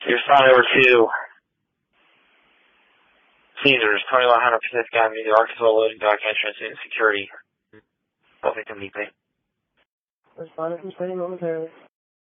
You're signed over to Caesars, 2100 Pacific Avenue, the Arkansas loading dock entrance and security. Buffington, Meet me. Responding from City momentarily.